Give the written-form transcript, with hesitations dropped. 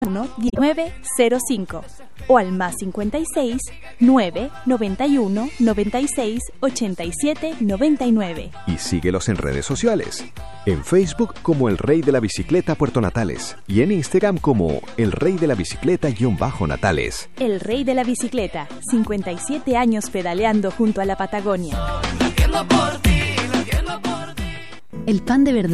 905 o al más 56 9 91 96 87 99. Y síguelos en redes sociales. En Facebook como El Rey de la Bicicleta Puerto Natales y en Instagram como El Rey de la Bicicleta_Natales. El Rey de la Bicicleta, 57 años pedaleando junto a la Patagonia. El pan de verdad